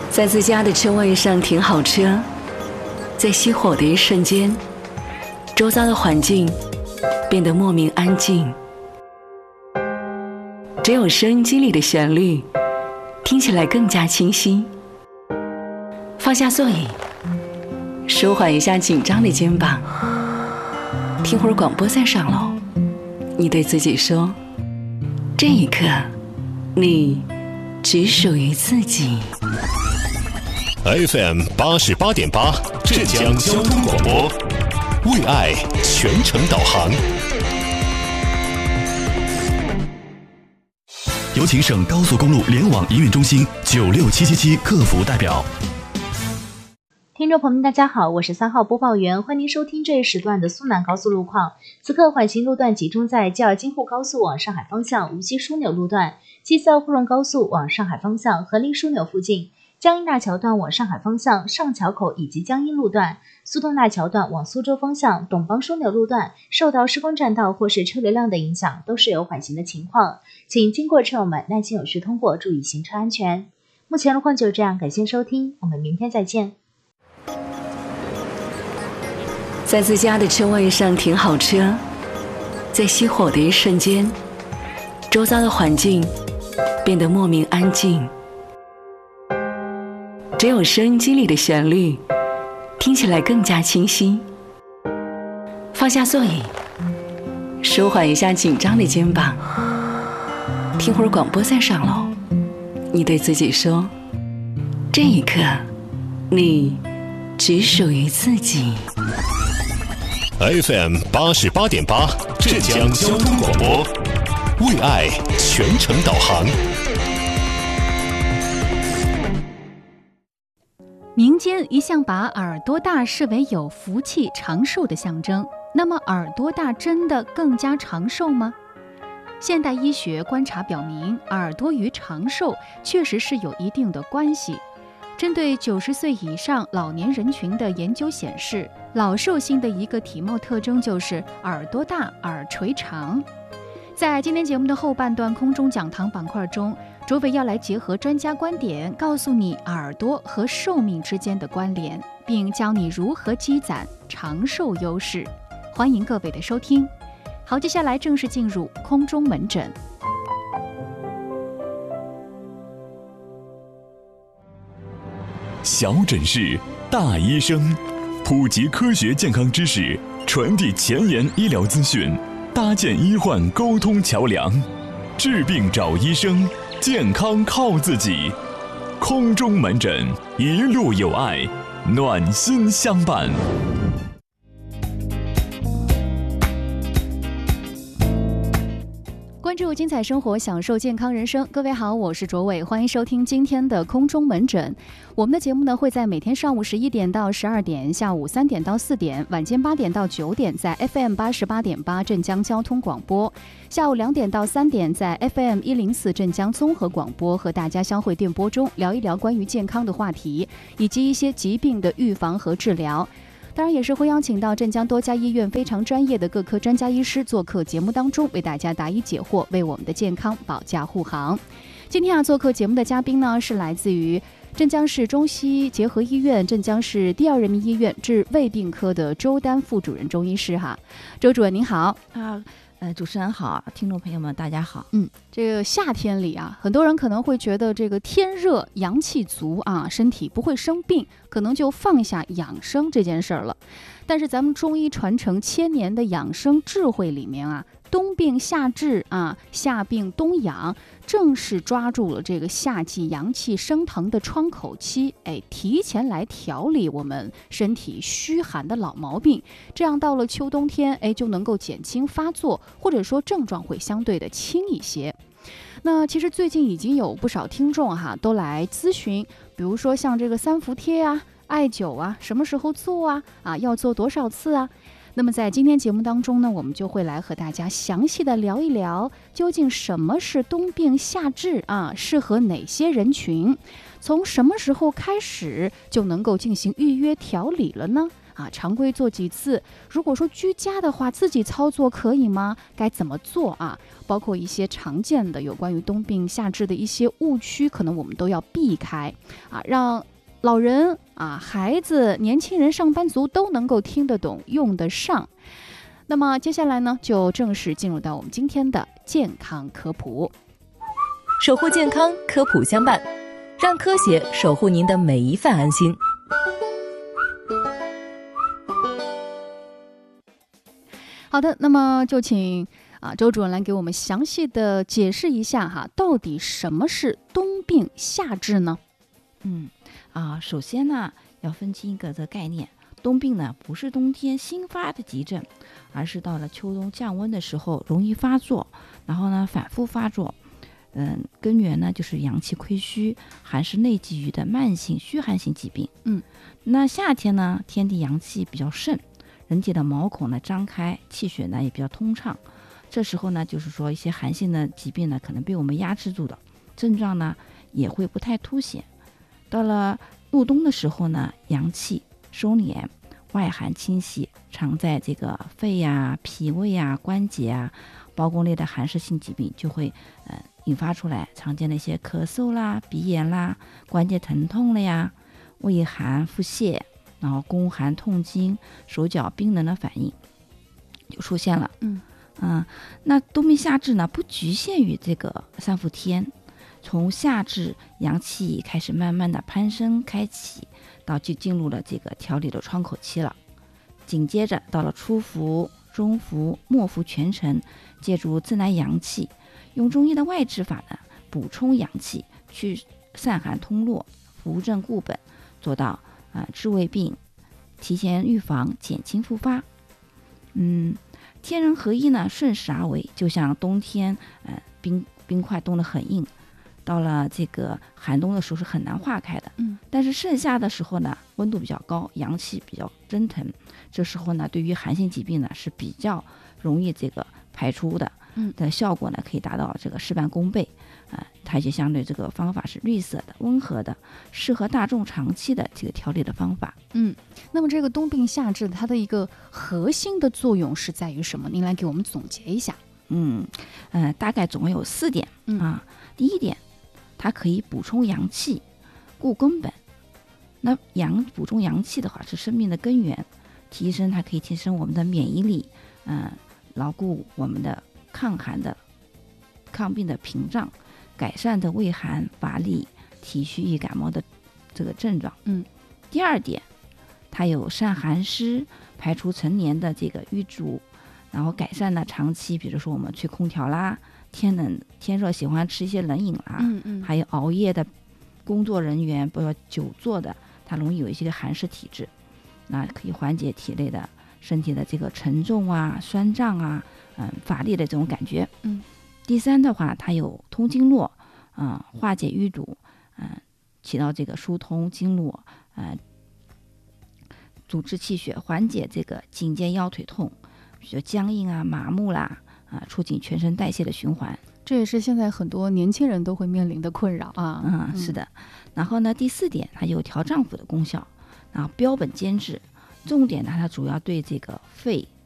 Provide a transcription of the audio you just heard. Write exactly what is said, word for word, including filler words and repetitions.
在自家的车位上停好车，在熄火的一瞬间，周遭的环境变得莫名安静，只有收音机里的旋律听起来更加清晰。放下座椅，舒缓一下紧张的肩膀，听会儿广播再上楼。你对自己说，这一刻你只属于自己。 F M 八十八点八，浙江交通广播，为爱全程导航。 有请省高速公路联网营运中心九六七七七客服代表。 听众朋友们，大家好，我是三号播报员，欢迎您收听这一时段的苏南高速路况。此刻缓行路段集中在 J 二 京沪高速往上海方向无锡枢纽路段、七四二沪蓉高速往上海方向合林枢纽附近、江阴大桥段往上海方向上桥口以及江阴路段、苏东大桥段往苏州方向董邦枢纽路段受到施工占道或是车流量的影响，都是有缓行的情况，请经过车友们耐心有序通过，注意行车安全。目前路况就是这样，感谢收听，我们明天再见。 在自家的车位上停好车，在熄火的一瞬间，周遭的环境变得莫名安静，只有收音机里的旋律听起来更加清晰。放下座椅，舒缓一下紧张的肩膀，听会儿广播再上楼。你对自己说，这一刻你只属于自己。 F M 八十八点八，浙江交通广播，为爱全程导航。 民间一向把耳朵大视为有福气长寿的象征，那么耳朵大真的更加长寿吗？现代医学观察表明，耳朵与长寿确实是有一定的关系。针对九十岁以上老年人群的研究显示，老寿星的一个体貌特征就是耳朵大、耳垂长。在今天节目的后半段空中讲堂板块中，卓伟要来结合专家观点，告诉你耳朵和寿命之间的关联，并教你如何积攒长寿优势。欢迎各位的收听。好，接下来正式进入空中门诊。 小诊室，大医生，普及科学健康知识，传递前沿医疗资讯，搭建医患沟通桥梁。治病找医生，健康靠自己。空中门诊，一路有爱，暖心相伴。 关注精彩生活，享受健康人生。各位好，我是卓伟，欢迎收听今天的空中门诊。我们的节目呢会在每天上午十一点到十二点，下午三点到四点，晚间八点到九点，在 F M 八十八点八镇江交通广播；下午两点到三点，在 F M 一零四镇江综合广播，和大家相会电波中聊一聊关于健康的话题，以及一些疾病的预防和治疗。当然也是会邀请到镇江多家医院非常专业的各科专家医师做客节目当中，为大家答疑解惑，为我们的健康保驾护航。今天啊，做客节目的嘉宾呢是来自于镇江市中西结合医院镇江市第二人民医院治胃病科的周丹副主任中医师哈。周主任您好啊。呃，主持人好，听众朋友们大家好。 嗯，这个夏天里啊，很多人可能会觉得这个天热阳气足啊，身体不会生病，可能就放下养生这件事儿了。但是咱们中医传承千年的养生智慧里面啊，冬病夏治啊，夏病冬养，正是抓住了这个夏季阳气升腾的窗口期，哎，提前来调理我们身体虚寒的老毛病，这样到了秋冬天，哎，就能够减轻发作，或者说症状会相对的轻一些。那其实最近已经有不少听众哈都来咨询，比如说像这个三伏贴啊、艾灸啊，什么时候做啊？啊，要做多少次啊？那么在今天节目当中呢，我们就会来和大家详细的聊一聊，究竟什么是冬病夏治啊，适合哪些人群，从什么时候开始就能够进行预约调理了呢？ 啊，常规做几次？如果说居家的话，自己操作可以吗？该怎么做啊？包括一些常见的有关于冬病夏治的一些误区，可能我们都要避开啊，让老人啊、孩子、年轻人、上班族都能够听得懂、用得上。那么接下来呢，就正式进入到我们今天的健康科普。 守护健康，科普相伴，让科学守护您的每一份安心。 好的，那么就请啊周主任来给我们详细的解释一下哈，到底什么是冬病夏治呢？ 嗯啊，首先呢，要分清一个这个概念，冬病呢不是冬天新发的急症，而是到了秋冬降温的时候容易发作，然后呢反复发作。嗯，根源呢就是阳气亏虚、寒湿内积郁的慢性虚寒性疾病。 嗯， 那夏天呢，天地阳气比较盛，人体的毛孔呢张开，气血呢也比较通畅。这时候呢，就是说一些寒性的疾病呢可能被我们压制住的，症状呢也会不太凸显。到了入冬的时候呢，阳气收敛，外寒侵袭，常在这个肺呀、脾胃呀、关节啊、包宫类的寒湿性疾病就会呃引发出来，常见的一些咳嗽啦、鼻炎啦、关节疼痛了呀、畏寒腹泻，然后宫寒痛经、手脚冰冷的反应就出现了。 嗯啊，那冬病夏治呢，不局限于这个三伏天，从夏至阳气开始慢慢的攀升开启，到就进入了这个调理的窗口期了。紧接着到了初伏、中伏、末伏全程，借助自来阳气，用中医的外治法呢，补充阳气，去散寒通络，扶正固本，做到啊、呃、治未病，提前预防，减轻复发。嗯，天人合一呢，顺势而为，就像冬天，呃，冰冰块冻得很硬，到了这个寒冬的时候是很难化开的。 嗯， 但是盛夏的时候呢，温度比较高，阳气比较蒸腾，这时候呢，对于寒性疾病呢是比较容易这个排出的。 嗯的效果呢，可以达到这个事半功倍啊、呃！它就相对这个方法是绿色的、温和的，适合大众长期的这个调理的方法。 嗯，那么这个冬病夏治它的一个核心的作用是在于什么？您来给我们总结一下。 嗯，呃，大概总共有四点、 嗯、 啊。第一点，它可以补充阳气，固根本。那阳补充阳气的话，是生命的根源，提升它可以提升我们的免疫力，嗯、呃，牢固我们的抗寒的、抗病的屏障，改善的畏寒乏力、体虚易感冒的这个症状。 嗯， 第二点，它有散寒湿、排除陈年的这个瘀阻，然后改善了长期，比如说我们吹空调啦，天冷天热喜欢吃一些冷饮啦， 嗯嗯， 还有熬夜的工作人员，不要久坐的，它容易有一些寒湿体质，那可以缓解体内的身体的这个沉重啊、酸胀啊、嗯乏力的这种感觉。 嗯， 第三的话，它有通经络，嗯，化解淤堵，嗯，起到这个疏通经络，嗯，阻滞气血，缓解这个颈肩腰腿痛，比如僵硬啊、麻木啦，啊，促进全身代谢的循环。 这也是现在很多年轻人都会面临的困扰啊。 嗯，是的。然后呢，第四点，它有调脏腑的功效，然后标本兼治。重点呢，它主要对这个肺、